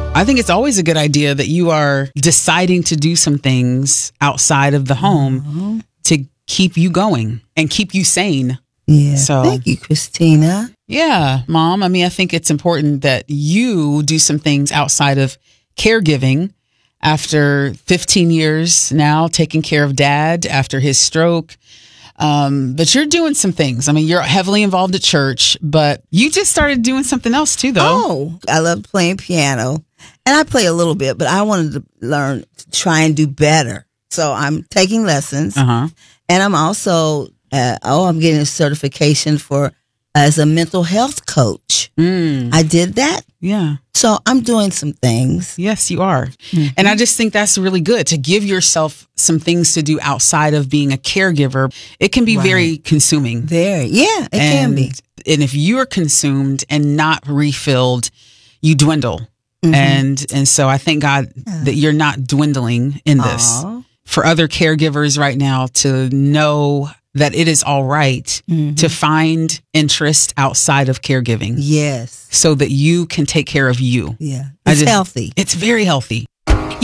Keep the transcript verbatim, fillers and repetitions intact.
I think it's always a good idea that you are deciding to do some things outside of the home mm-hmm. to keep you going and keep you sane. Yeah. So, thank you, Christina. Yeah, Mom. I mean, I think it's important that you do some things outside of caregiving after fifteen years now, taking care of Dad after his stroke. Um, but you're doing some things. I mean, you're heavily involved at church, but you just started doing something else too, though. Oh, I love playing piano. And I play a little bit, but I wanted to learn to try and do better. So I'm taking lessons. Uh-huh. And I'm also, uh, oh, I'm getting a certification for as a mental health coach. Mm. I did that. Yeah. So I'm doing some things. Yes, you are. Mm-hmm. And I just think that's really good to give yourself some things to do outside of being a caregiver. It can be Right. very consuming. Very. Yeah, it and, can be. And if you're consumed and not refilled, you dwindle. Mm-hmm. And and so I thank God yeah. that you're not dwindling in this. Aww. For other caregivers right now to know that it is all right mm-hmm. to find interest outside of caregiving. Yes. So that you can take care of you. Yeah. It's just, healthy. It's very healthy.